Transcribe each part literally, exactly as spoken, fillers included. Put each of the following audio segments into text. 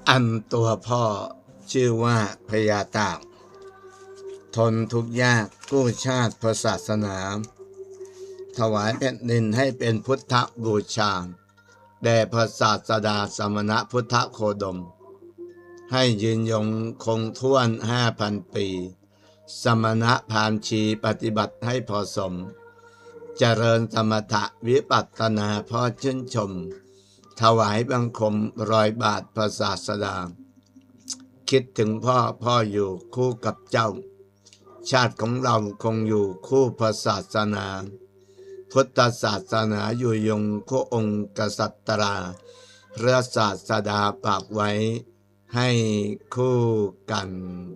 อันตัวพ่อชื่อว่าพญาตากทนทุกข์ยากกู้ชาติพระศาสนาถวายแผ่นดินให้เป็นพุทธบูชาแด่พระศาสดาสมณะพุทธโคดมให้ยืนยงคงท้วนห้าพันปีสมณะพราหมณ์ชีปฏิบัติให้พอสมเจริญสมถะวิปัสสนาพอชื่นชมถวายบังคมรอยบาทพระศาสดาคิดถึงพ่อพ่ออยู่คู่กับเจ้าชาติของเราคงอยู่คู่พระศาสนาพุทธศาสนาอยู่ยงคู่องค์กษัตราพระศาสดาฝากไว้ให้คู่กัน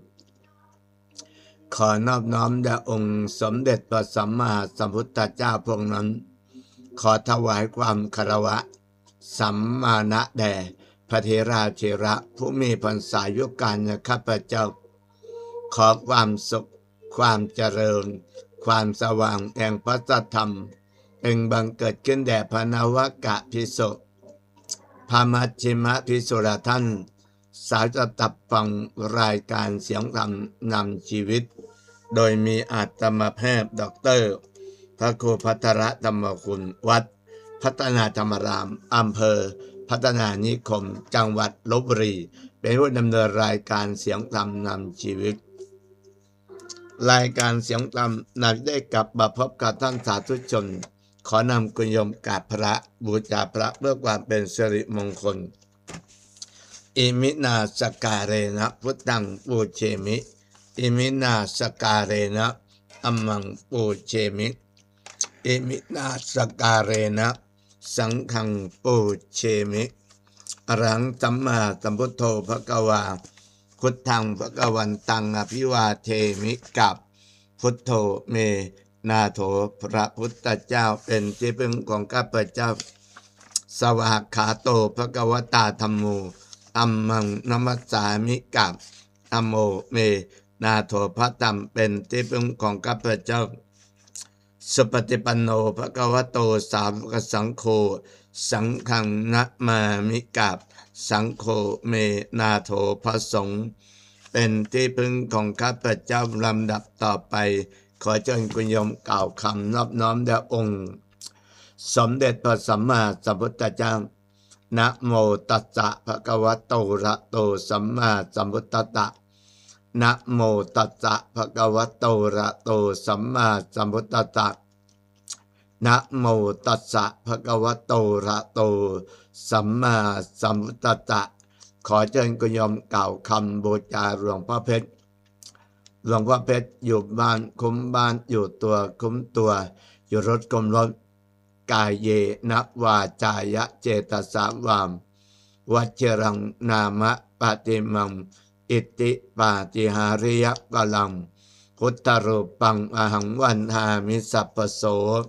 ขอนอบน้อมแด่องค์สมเด็จพระสัมมาสัมพุทธเจ้าพระองค์นั้นขอถวายความคารวะสัมมาณะแด่พระเถราเถระผู้มีพรรษายุการนะข้าพเจ้าขอความสุขความเจริญความสว่างแห่งพระสัทธรรมเป็นบังเกิดขึ้นแด่พระนวกะภิกษุพระมัชฌิมภิกษุท่านสาวจะตับฟังรายการเสียงธรรมนำชีวิตโดยมีอาตมาแพทย์ด็อกเตอร์พระครูพัทรธรรมคุณวัดพัฒนาธรรมรามอำเภอพัฒนานิคมจังหวัดลพบุรีเป็นผู้ดำเนินรายการเสียงธรรมนำชีวิตรายการเสียงธรรมนำได้กลับมาพบกับท่านสาธุชนขอนำกุญยมกราบพระบูชาพระเพื่อความเป็นสิริมงคลอิมินาสการเรนะพุทธังปูเชมิอิมินาสการเรนะอัมมังปูเชมิอิมินาสการเรนะสังฆังปูเชมิอรหังสัมมาสัมพุทโธภควาพุทธังภควันตังอภิวาเทมิกับพุทโธเมนาโถพระพุทธเจ้าเป็นที่พึ่งของข้าพเจ้าสวากขาโตภควตาธัมโมอัมมังนมัสสามิกับธัมโมเมนาโถพระธรรมเป็นที่พึ่งของข้าพเจ้าสุปฏิปันโนภควโตสาวกสังโฆสังฆังนะมามิกับสังโฆเมนาโถพระสงฆ์เป็นที่พึ่งของข้าพเจ้าลำดับต่อไปขอเชิญคุณโยมกล่าวคำนอบน้อมแด่องค์สมเด็จพระสัมมาสัมพุทธเจ้านะโมตัสสะภะคะวะโตอะระหะโตสัมมาสัมพุทธัสสะนะโมตัสสะภะคะวะโตอะระหะโตสัมมาสัมพุทธัสสะนะโมตัสสะภะคะวะโตอะระหะโตสัมมาสัมพุทธัสสะขอเชิญคุณโยมกล่าวคำบูชาหลวงพ่อเพชรหลวงพ่อเพชรอยู่บ้านคุ้มบ้านอยู่ตัวคุ้มตัวอยู่รถกลมรถกายเยนะวาจายะเจตสาวามวัจรังนามะปฏิมังอิติปาติหาริยกลังพุทธรูปังอหังวันหามิสัพพโส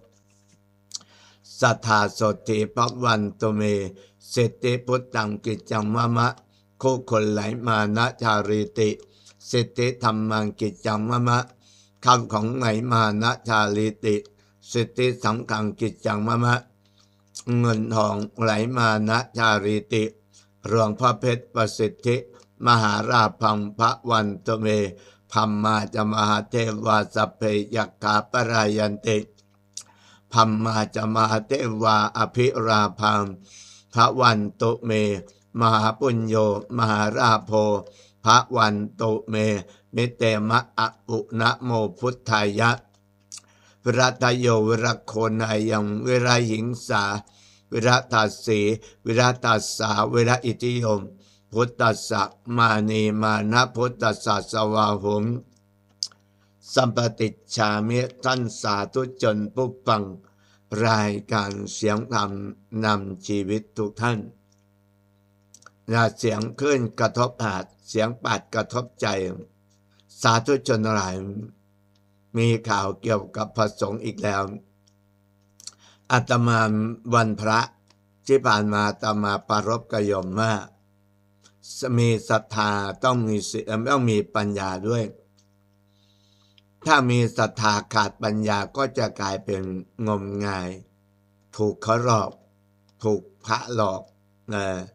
สัทธาโสติภวันตุเมสิทธิพุทธังกิจจังมะมะคู่คนไหลมานะชาริติสิทธิธรรมังกิจจังมะมะคำของไหลมานะชาริติสิทธิสังฆังกิจจังมะมะเงินทองไหลมานะชาริติหลวงพ่อเพชรประสิทธิมหาราพังพระวันตุเมพัมมาจมหาเทวาสพเพยักขาปรายันติพัมมาจมหาเทวาอภิราพังพระวันตุเมมหาปุญโญมหาราโภพระวันตุเมมิเตมะอะอุนะโมพุทธายะวิรัตโยวิรโคนายังวิราหิงสาวิรัตสีวิรัตสาวิรอิติโยมพุทธัสสะมานีมานะพุทธัสสะสวาหุมสัมปติชามิท่านสาธุชนผู้ฟังรายการเสียงธรรมนำชีวิตทุกท่านอย่าเสียงขึ้นกระทบหาดเสียงปัดกระทบใจสาธุชนหลายมีข่าวเกี่ยวกับพระสงฆ์อีกแล้วอาตมาวันพระที่ผ่านมาอาตมาปรารภกับโยมว่ามีศรัทธาต้องมีต้องมีปัญญาด้วยถ้ามีศรัทธาขาดปัญญาก็จะกลายเป็นงมงายถูกเขาหลอกถูกพระหลอกนะ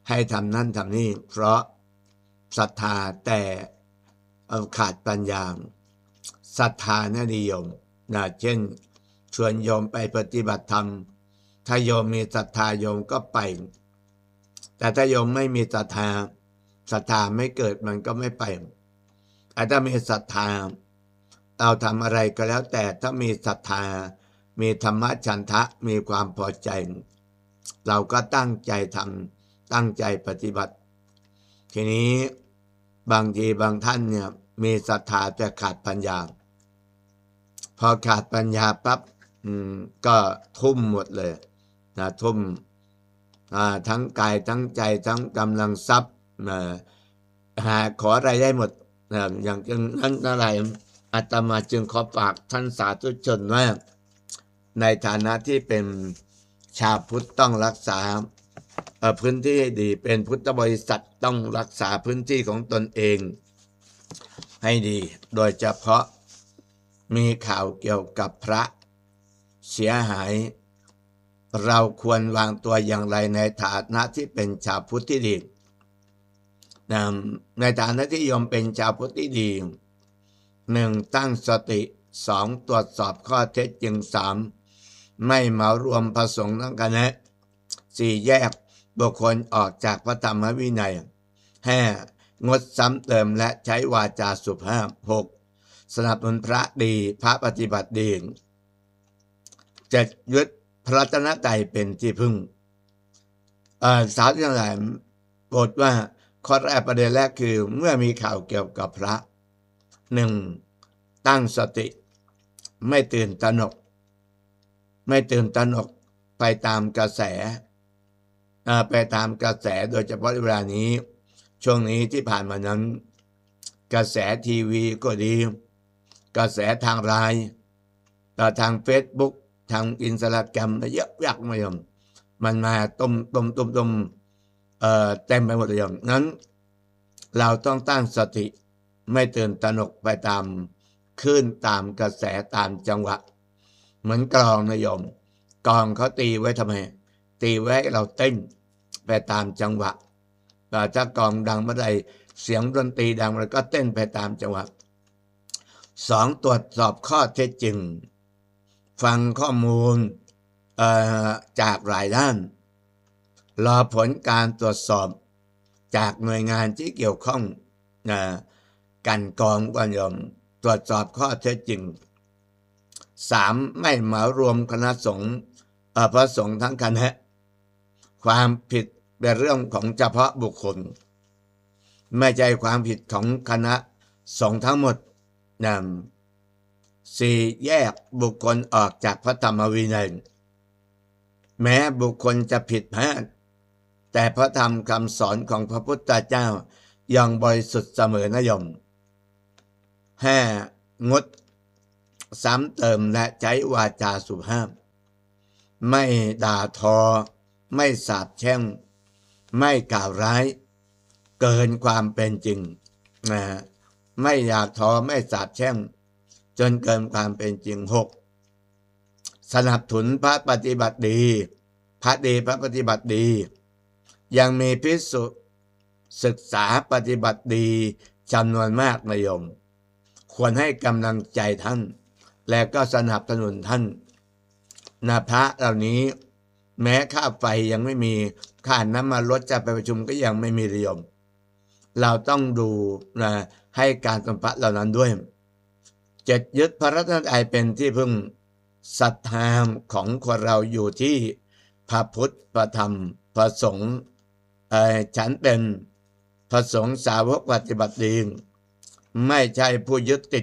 ให้ทำนั่นทำนี่เพราะศรัทธาแต่ขาดปัญญาศรัทธานะนิยมนะเช่นชวนโยมไปปฏิบัติธรรมถ้าโยมมีศรัทธาโยมก็ไปแต่ถ้าโยมไม่มีศรัทธาศรัทธาไม่เกิดมันก็ไม่ไปแต่ถ้ามีศรัทธาเราทำอะไรก็แล้วแต่ถ้ามีศรัทธามีธรรมฉันทะมีความพอใจเราก็ตั้งใจทำตั้งใจปฏิบัติทีนี้บางทีบางท่านเนี่ยมีศรัทธาแต่ขาดปัญญาพอขาดปัญญาปั๊บก็ทุ่มหมดเลยนะทุ่มทั้งกายทั้งใจทั้งกำลังทรัพย์หาขออะไรได้หมดนะอย่างนั้นอะไรอาตมาจึงขอฝากท่านสาธุชนว่าในฐานะที่เป็นชาวพุทธต้องรักษาพื้นที่ให้ดีเป็นพุทธบริษัทต้องรักษาพื้นที่ของตนเองให้ดีโดยเฉพาะมีข่าวเกี่ยวกับพระเสียหายเราควรวางตัวอย่างไรในฐานะที่เป็นชาวพุทธที่ดีในฐานะที่ยอมเป็นชาวพุทธที่ดีหนึ่งตั้งสติสองตรวจสอบข้อเท็จจริงสามไม่เหมารวมพระสงฆ์ทั้งคณะสี่แยกบุคคลออกจากพระธรรมวินัยห้างดซ้ำเติมและใช้วาจาสุภาพหกสนับสนุนพระดีพระปฏิบัติดีจะยึดพระรัตนตรัยเป็นที่พึ่งสาวทั้งหลายโปรดว่าข้อแรกประเด็นแรกคือเมื่อมีข่าวเกี่ยวกับพระหนึ่งตั้งสติไม่ตื่นตระหนกไม่ตื่นตระหนกไปตามกระแสไปตามกระแสโดยเฉพาะเวลานี้ช่วงนี้ที่ผ่านมานั้นกระแสทีวีก็ดีกระแสทางไลน์แต่ทางเฟซบุ๊กทางอินสตาแกรมเยอะยักมายมมันมาต้มต้มต้มต้มเอ่อเต็มไปหมดเลยนั้นเราต้องตั้งสติไม่ตื่นตระหนกไปตามคลื่นตามกระแสตามจังหวะเหมือนกลองนะโยมกลองเขาตีไว้ทำไมตีไว้ให้เราเต้นไปตามจังหวะแต่ถ้ากลองดังเมื่อใดเสียงดนตรีดังเราก็เต้นไปตามจังหวะสองตรวจสอบข้อเท็จจริงฟังข้อมูลจากหลายด้านรอผลการตรวจสอบจากหน่วยงานที่เกี่ยวข้องกันกรองก่อนโยมตรวจสอบข้อเท็จจริงสามไม่เหมารวมคณะสงฆ์พระสงฆ์ทั้งคณะความผิดเป็นเรื่องของเฉพาะบุคคลไม่ใช่ความผิดของคณะสงฆ์ทั้งหมดนะสี่แยกบุคคลออกจากพระธรรมวินัยแม้บุคคลจะผิดพลาดแต่พระธรรมคำสอนของพระพุทธเจ้ายังบริสุทธิ์เสมอนะโยมห้างดซ้ำเติมและใช้วาจาสุภาพไม่ด่าทอไม่สาปแช่งไม่กล่าวร้ายเกินความเป็นจริงนะไม่อยากทอไม่สาปแช่งจนเกินความเป็นจริงหกสนับสนุนพระปฏิบัติดีพระดีพระปฏิบัติดียังมีภิกษุศึกษาปฏิบัติดีจำนวนมากนะโยมควรให้กำลังใจท่านและก็สนับสนุนท่านนะพระเหล่านี้แม้ค่าไฟยังไม่มีค่าน้ำมันรถจะไปประชุมก็ยังไม่มีโยมเราต้องดูนะให้การสัมผัสเหล่านั้นด้วยเจ็ดยึดพระรัตนตรัยเป็นที่พึ่งศรัทธาของคนเราอยู่ที่พระพุทธพระธรรมพระสงฆ์ฉันเป็นพระสงฆ์สาวกปฏิบัติดีไม่ใช่ผู้ยึดติด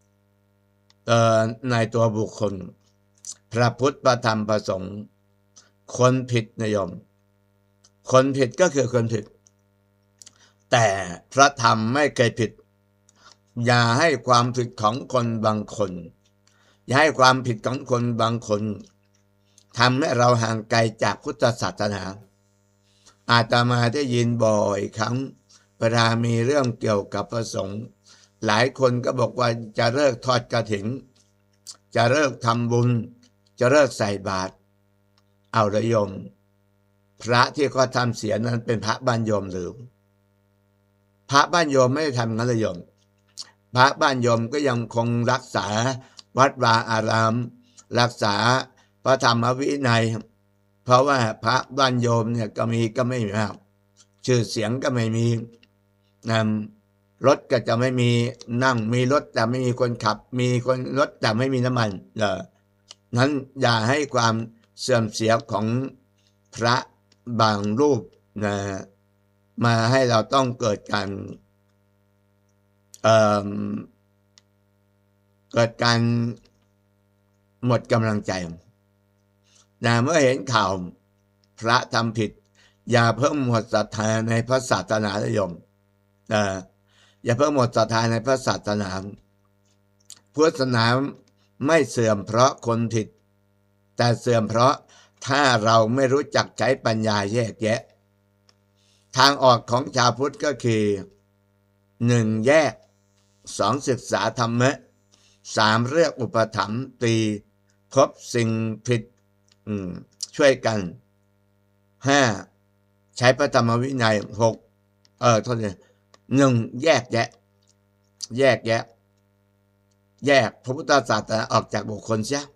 ในตัวบุคคลพระพุทธพระธรรมพระสงฆ์คนผิดนะโยมคนผิดก็คือคนผิดแต่พระธรรมไม่เคยผิดอย่าให้ความผิดของคนบางคนอย่าให้ความผิดของคนบางคนทำให้เราห่างไกลจากพุทธศาสนาอาตมาได้ยินบ่อยครั้งเวลามีเรื่องเกี่ยวกับพระสงฆ์หลายคนก็บอกว่าจะเลิกทอดกฐินจะเลิกทำบุญจะเลิกใส่บาตรเอาละโยมพระที่เขาทำเสียนั้นเป็นพระบ้านโยมหรือพระบ้านโยมไม่ได้ทำงั้นเลยโยมพระบ้านโยมก็ยังคงรักษาวัดวาอารามรักษาพระธรรมวินัยเพราะว่าพระบ้านโยมเนี่ยก็มีก็ไม่มีมากชื่อเสียงก็ไม่มีนะรถก็จะไม่มีนั่งมีรถแต่ไม่มีคนขับมีคนรถแต่ไม่มีน้ำมันเออนั้นอย่าให้ความเสื่อมเสียของพระบางรูปนะมาให้เราต้องเกิดการเอ่อเกิดการหมดกำลังใจนะเมื่อเห็นข่าวพระทำผิดอย่าเพิ่งหมดศรัทธาในพระศาสนาโยมนะอย่าเพิ่งหมดศรัทธาในพระศาสนาพุทธศาสนาไม่เสื่อมเพราะคนผิดแต่เสื่อมเพราะถ้าเราไม่รู้จักใช้ปัญญาแยกแยะทางออกของชาวพุทธก็คือหนึ่งแยกสองศึกษาธรรมะสามเรียกอุปถัมภ์ตีพบสิ่งผิดช่วยกันห้าใช้พระธรรมวินัยหกเออโทษทีหนึ่งแยกแยะแยกแยะแยกพระพุทธศาสนาออกจากบุคคลเสีย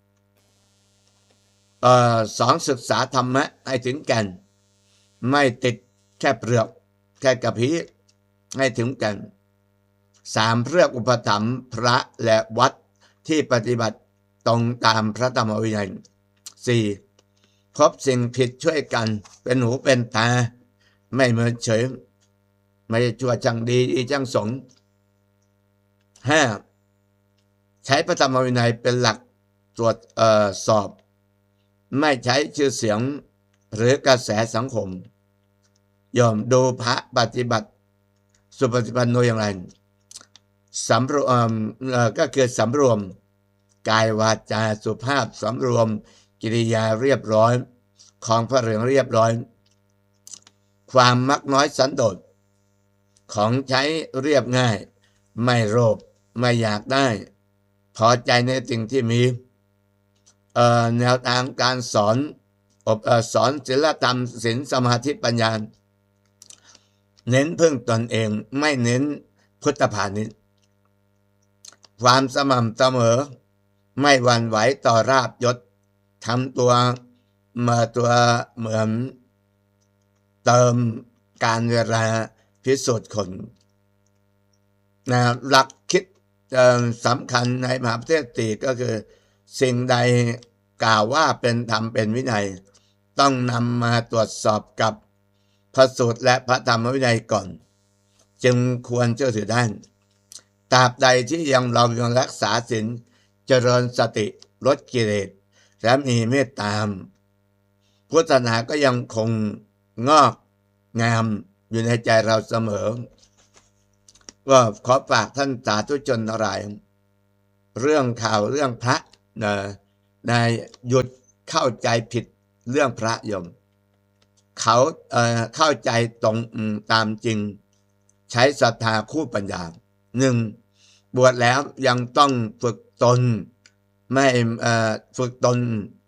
เอ่อสองศึกษาธรรมะให้ถึงกันไม่ติดแค่เปลือกแค่กระพี้ให้ถึงกันสามเรื่องอุปถัมภ์พระและวัดที่ปฏิบัติตรงตามพระธรรมวินัยสี่พบสิ่งผิดช่วยกันเป็นหูเป็นตาไม่เหมือนเฉยไม่ชั่วจังดีดีจังสงห้าใช้พระธรรมวินัยเป็นหลักตรวจเอ่อสอบไม่ใช้ชื่อเสียงหรือกระแสสังคมยอมดูพระปฏิบัติสุปฏิปันโนอย่างไรสำรวมก็คือสำรวมกายวาจาสุภาพสำรวมกิริยาเรียบร้อยของพระเหลืองเรียบร้อยความมักน้อยสันโดษของใช้เรียบง่ายไม่โลภไม่อยากได้พอใจในสิ่งที่มีเอ่อแนวทางการสอนอบเอ่อสอนศีลธรรมศีลสมาธิปัญญาเน้นพึ่งตนเองไม่เน้นพุทธพาณิชย์ความสม่ำเสมอไม่หวั่นไหวต่อราบยศทำตัวมาตัวเหมือนเติมการเวลาพิสูจน์คนนะหลักคิดสำคัญในมหาประเทศตีก็คือสิ่งใดกล่าวว่าเป็นธรรมเป็นวินัยต้องนำมาตรวจสอบกับพระสูตรและพระธรรมวินัยก่อนจึงควรเชื่อถือได้ตราบใดที่ยังเรายังรักษาศีลเจริญสติลดกิเลสและมีเมตตาพุทธศาสนาก็ยังคงงอกงามอยู่ในใจเราเสมอก็ขอฝากท่านสาธุชนทั้งหลายเรื่องข่าวเรื่องพระนะนายหยุดเข้าใจผิดเรื่องพระโยมเขาเอ่อเข้าใจตรงตามจริงใช้ศรัทธาคู่ปัญญาหนึ่งบวชแล้วยังต้องฝึกตนไม่เอ่อฝึกตน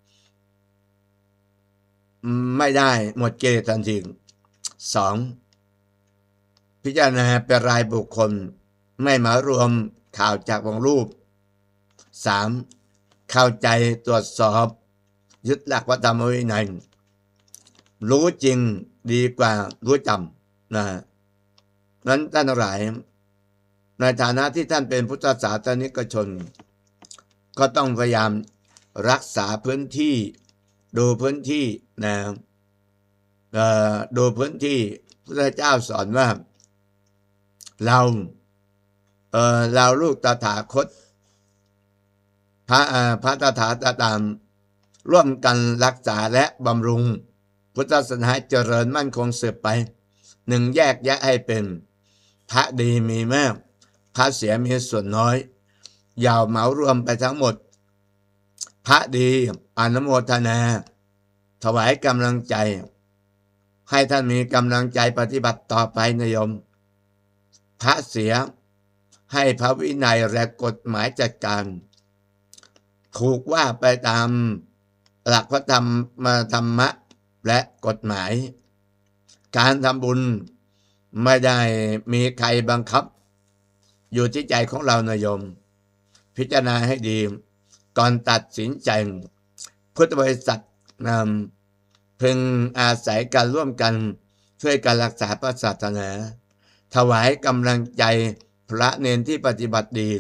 ไม่ได้หมดกิเลสทันทีสองพิจารณาเป็นรายบุคคลไม่มารวมข่าวจากบางรูปสามเข้าใจตรวจสอบยึดหลักพระธรรมวินัยรู้จริงดีกว่ารู้จำนะนั้นท่านทั้งหลายในฐานะที่ท่านเป็นพุทธศาสนิกชนก็ต้องพยายามรักษาพื้นที่ดูพื้นที่นะเอ่อดูพื้นที่พระเจ้าสอนว่าเราเอ่อเราลูกตถาคตพระพระตถาคตตามร่วมกันรักษาและบำรุงพุทธศาสนาเจริญมั่นคงสืบไปหนึ่งแยกแยะให้เป็นพระดีมีมากพระเสียมีส่วนน้อยอย่าเหมารวมไปทั้งหมดพระดีอนุโมทนาถวายกำลังใจให้ท่านมีกำลังใจปฏิบัติต่อไปนะโยมพระเสียให้พระวินัยและกฎหมายจัดการถูกว่าไปตามหลักพระธรรมธรรมะและกฎหมาย การทำบุญไม่ได้มีใครบังคับอยู่ที่ใจของเรานะโยมพิจารณาให้ดีก่อนตัดสินใจพุทธบริษัทนำพึงอาศัยกันร่วมกันช่วยกันรักษาพระศาสนาถวายกำลังใจพระเนนที่ปฏิบัติดี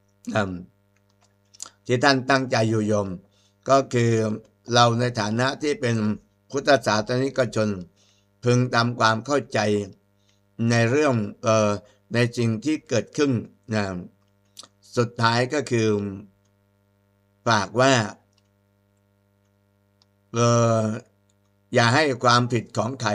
ที่ท่านตั้งใจอยู่โยมก็คือเราในฐานะที่เป็นพุทธศาสนิกชนพึงทำความเข้าใจในเรื่องเอ่อในสิ่งที่เกิดขึ้นนะสุดท้ายก็คือฝากว่าเอ่ออย่าให้ความผิดของใคร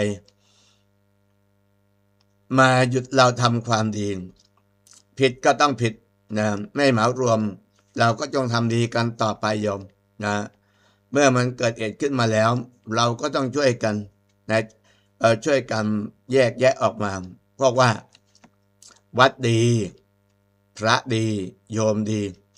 มาหยุดเราทำความดีผิดก็ต้องผิดนะไม่เหมารวมเราก็จงทำดีกันต่อไปโยมนะเมื่อมันเกิดเหตุขึ้นมาแล้วเราก็ต้องช่วยกันนะเอ่อช่วยกันแยกแยะออกมาเพราะว่าวัดดีพระดีโยมดี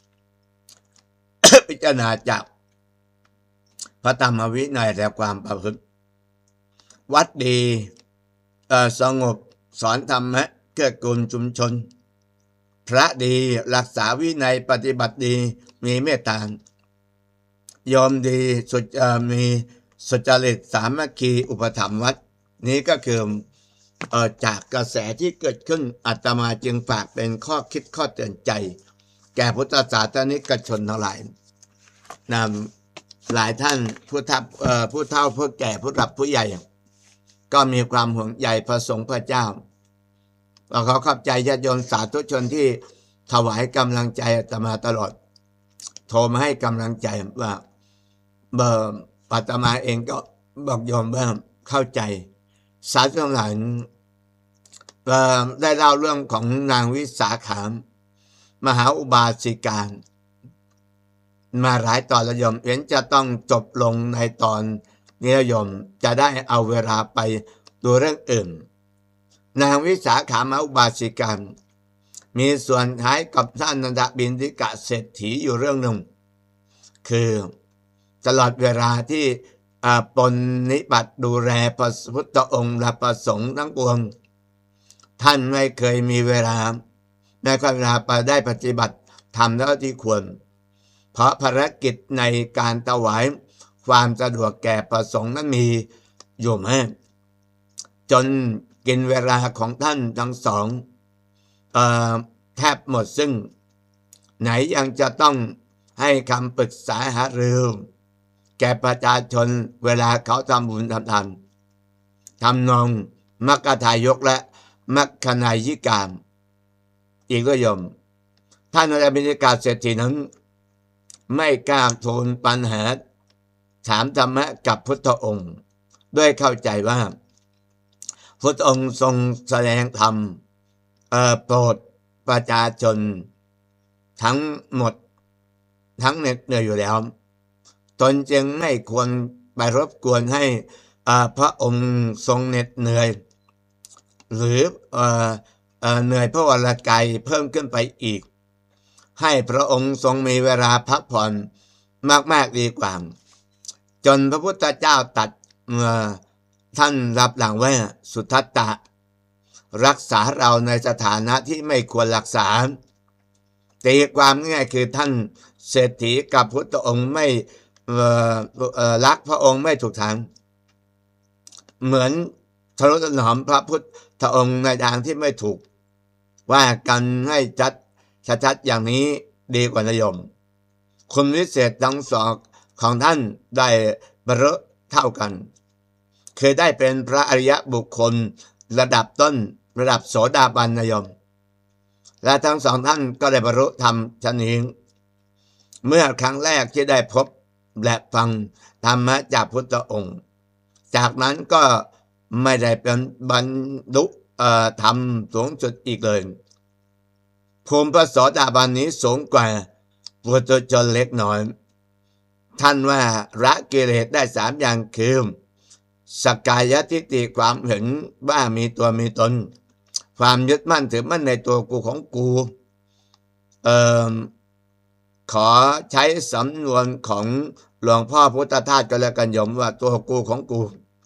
พิจารณาจากพระธรรมวินัยและความประพฤติวัดดีเอ่อสงบสอนธรรมะเกื้อกูลชุมชนพระดีรักษาวินัยปฏิบัติดีมีเมตตายอมดีสุจมีสุจริตสามัคคีอุปถัมภ์วัดนี้ก็คือเอ่อจากกระแสที่เกิดขึ้นอาตมาจึงฝากเป็นข้อคิดข้อเตือนใจแก่พุทธศาสนิกชนทั้งหลายนำหลายท่านผู้ทับเอ่อผู้เฒ่าผู้แก่ผู้หลับผู้ใหญ่ก็มีความห่วงใยพระสงฆ์พระเจ้าเราขอขอบใจญาติโยมสาธุชนที่ถวายกำลังใจอาตมาตลอดโทรมาให้กำลังใจว่าเบอร์อาตมาเองก็บอกโยมว่าเข้าใจสาธุชนหลายเอ่อได้เล่าเรื่องของนางวิสาขามหาอุบาสิกามาหลายตอนละโยมเห็นจะต้องจบลงในตอนนี้โยมจะได้เอาเวลาไปดูเรื่องอื่นนางวิสาขามหาอุบาสิกามีส่วนท้ายกับท่านนันทบิณฑิกะเศรษฐีอยู่เรื่องหนึ่งคือตลอดเวลาที่ปนนิบัติดูแลพระพุทธองค์และพระสงฆ์ทั้งปวงท่านไม่เคยมีเวลาในเวลาไปได้ปฏิบัติทำแล้วที่ควรเพราะภารกิจในการถวายความสะดวกแก่พระสงฆ์นั้นมีอยู่มากจนกินเวลาของท่านทั้งสองเอ่อแทบหมดซึ่งไหนยังจะต้องให้คำปรึกษาหารือแก่ประชาชนเวลาเขาทำบุญทำทานทำนองมัคคทายกและมัคคนายิกามอีกด้วยโยมท่านอภินิกาเศรษฐีนั้นไม่กล้าทูลปัญหาถามธรรมะกับพุทธองค์ด้วยเข้าใจว่าพุทธองค์ทรงแสดงธรรมเอ่อโปรดประชาชนทั้งหมดทั้งเหน็ดเหนื่อยอยู่แล้วตนจึงไม่ควรไปรบกวนให้พระองค์ทรงเหน็ดเหนื่อยหรือเอ่อเอ่อเหนื่อยพระวรกายเพิ่มขึ้นไปอีกให้พระองค์ทรงมีเวลาพักผ่อนมากๆดีกว่าจนพระพุทธเจ้าตัดเมื่อท่านรับหลังว่าสุทัตตะรักษาเราในสถานะที่ไม่ควรรักษาตีความง่ายคือท่านเศรษฐีกับพุทธองค์ไม่เอ่อเอ่อรักพระองค์ไม่ถูกทางเหมือนทะนุถนอมพระพุทธองค์ในทางที่ไม่ถูกว่ากันให้ชัดชัดๆอย่างนี้ดีกว่านิยมคุณวิเศษทั้งสองของท่านได้บรรลุเท่ากันคือได้เป็นพระอริยบุคคลระดับต้นระดับโสดาบันนิยมและทั้งสองท่านก็ได้บรรลุธรรมชนิดเมื่อครั้งแรกที่ได้พบและฟังธรรมะจากพุทธองค์จากนั้นก็ไม่ได้เป็นบรรลุธรรมสูงสุดอีกเลยภูมิพระโสดาบันนี้สูงกว่าปุถุชนเล็กน้อยท่านว่าละกิเลสได้สามอย่างคือสักกายทิฏฐิความเห็นว่ามีตัวมีตนความยึดมั่นถือมั่นในตัวกูของกูเอ่อขอใช้สำนวนของหลวงพ่อพุทธทาสก็แล้วกันโยมว่าตัวกูของกู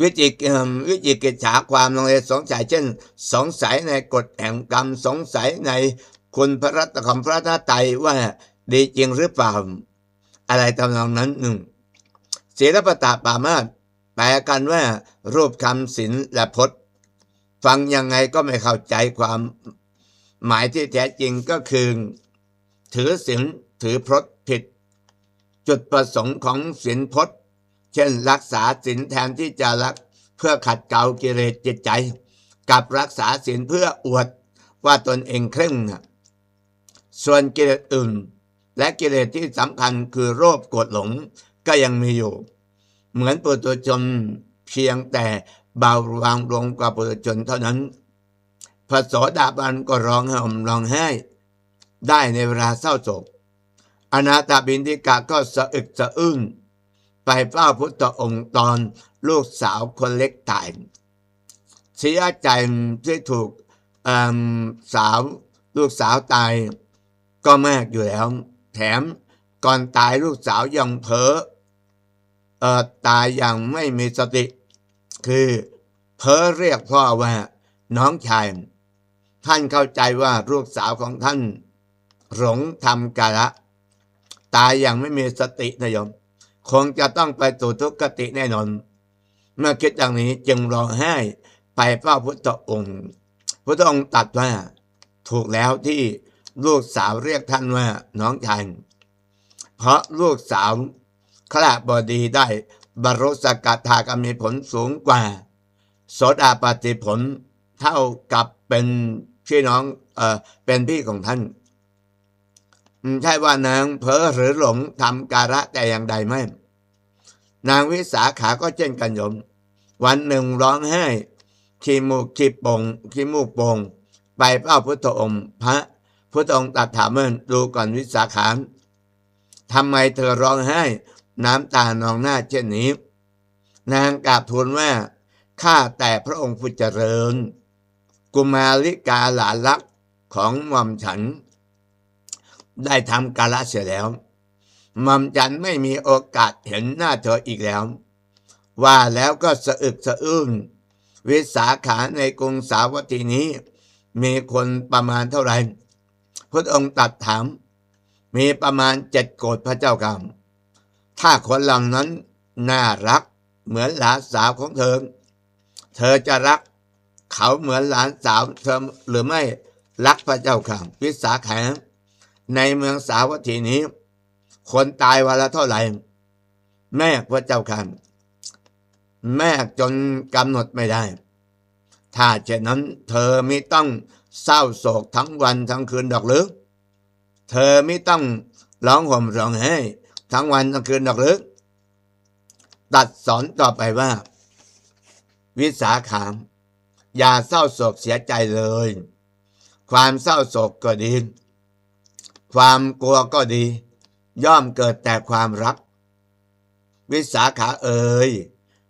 วิจิกวิจิกิจฉาความลังเลสงสัยเช่นสงสัยในกฎแห่งกรรมสงสัยในคุณพระรัตนของพระทัตไตรว่าดีจริงหรือเปล่าอะไรทำนองนั้นหนึ่งศีลปตปามาสแปลกันว่ารูปคำศีลและพจน์ฟังยังไงก็ไม่เข้าใจความหมายที่แท้จริงก็คือถือศีลถือพจน์ผิดจุดประสงค์ของศีลพจน์เช่นรักษาศีลแทนที่จะรักเพื่อขัดเกลากิเลสจิตใจกับรักษาศีลเพื่ออวดว่าตนเองเคร่งส่วนกิเลสอื่นและกิเลสที่สำคัญคือโลภโกรธหลงก็ยังมีอยู่เหมือนปุถุชนเพียงแต่เบาบางลงกว่าปุถุชนเท่านั้นพระโสดาบันก็ร้องห่มร้องไห้ได้ในเวลาเศร้าโศกอนาถบิณฑิกะก็สะอึกสะอื้นไปเฝ้าพุทธองค์ตอนลูกสาวคนเล็กตายเสียใจที่ถูกสาวลูกสาวตายก็มากอยู่แล้วแถมก่อนตายลูกสาวยังเพ้อเอ่อตายอย่างไม่มีสติคือเพ้อเรียกพ่อว่าน้องชายท่านเข้าใจว่าลูกสาวของท่านหลงทำกาละตายอย่างไม่มีสตินะโยมคงจะต้องไปสู่ทุกขติแน่นอนเมื่อคิดอย่างนี้จึงร้องไห้ไปเฝ้าพุทธองค์พุทธองค์ตรัสว่าถูกแล้วที่ลูกสาวเรียกท่านว่าน้องชายเพราะลูกสาวขลาบดีได้บรรลุสกทาคามีผลสูงกว่าโสดาปัตติผลเท่ากับเป็นพี่น้องเอ่อเป็นพี่ของท่านใช่ว่านางเพ้อหรือหลงทำการะแต่อย่างใดไม่นางวิสาขาก็เช่นกันโยมวันหนึ่งร้องไห้ขี้มูกขี้โป่งขี้มูกโป่งไปเฝ้าพุทธองค์พระพุทธองค์ตรัสถามว่าดูก่อนวิสาขาทำไมเธอร้องไห้น้ำตานองหน้าเช่นนี้นางกราบทูลว่าข้าแต่พระองค์ผู้เจริญกุมาริกาหลานรักของหม่อมฉันได้ทำกาละเสียแล้วหม่อมฉันไม่มีโอกาสเห็นหน้าเธออีกแล้วว่าแล้วก็สะอึกสะอื้นวิสาขาในกรุงสาวัตถีนี้มีคนประมาณเท่าไหร่พระองค์ตรัสถามมีประมาณเจ็ดโกฏพระเจ้าค่ะถ้าคนเหล่านั้นน่ารักเหมือนหลานสาวของเธอเธอจะรักเขาเหมือนหลานสาวเธอหรือไม่รักพระเจ้าค่ะวิสาขาในเมืองสาวัตถีนี้คนตายวันละเท่าไหร่แม่พระเจ้าค่ะแม่จนกำหนดไม่ได้ถ้าเช่นนั้นเธอไม่ต้องเศร้าโศกทั้งวันทั้งคืนดอกหรือเธอไม่ต้องร้องห่มร้องไห้ทั้งวันทั้งคืนดอกหรือตัดสอนต่อไปว่าวิสาขาอย่าเศร้าโศกเสียใจเลยความเศร้าโศกก็ดีความกลัวก็ดีย่อมเกิดแต่ความรักวิสาขาเอ่ย